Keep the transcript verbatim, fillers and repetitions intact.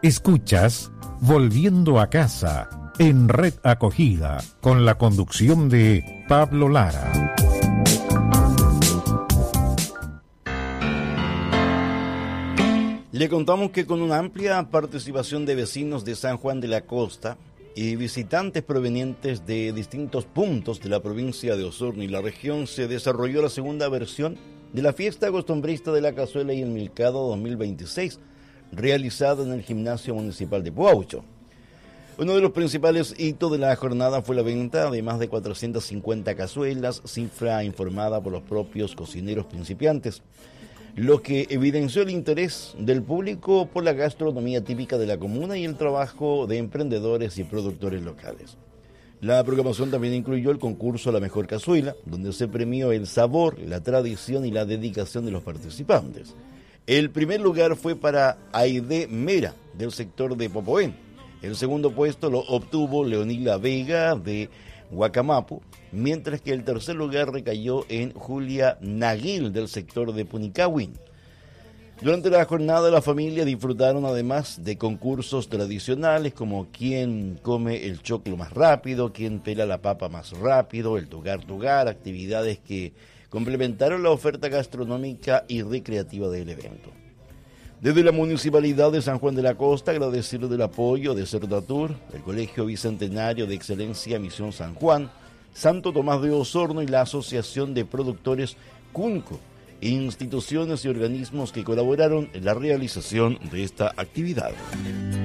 Escuchas Volviendo a Casa en Red Acogida con la conducción de Pablo Lara. Le contamos que con una amplia participación de vecinos de San Juan de la Costa y visitantes provenientes de distintos puntos de la provincia de Osorno y la región, se desarrolló la segunda versión de la fiesta costumbrista de la cazuela y el milcado dos mil veintiséis, realizada en el gimnasio municipal de Puaucho. Uno de los principales hitos de la jornada fue la venta de más de cuatrocientas cincuenta cazuelas, cifra informada por los propios cocineros principiantes, lo que evidenció el interés del público por la gastronomía típica de la comuna y el trabajo de emprendedores y productores locales. La programación también incluyó el concurso a la mejor cazuela, donde se premió el sabor, la tradición y la dedicación de los participantes. El primer lugar fue para Aide Mera, del sector de Popoén. El segundo puesto lo obtuvo Leonila Vega, de Huacamapu, mientras que el tercer lugar recayó en Julia Naguil, del sector de Punicawin. Durante la jornada, la familia disfrutaron además de concursos tradicionales como quién come el choclo más rápido, quién pela la papa más rápido, el tugar tugar, actividades que complementaron la oferta gastronómica y recreativa del evento. Desde la Municipalidad de San Juan de la Costa, agradecer del apoyo de Cerdatur, el Colegio Bicentenario de Excelencia Misión San Juan, Santo Tomás de Osorno y la Asociación de Productores Cunco, instituciones y organismos que colaboraron en la realización de esta actividad.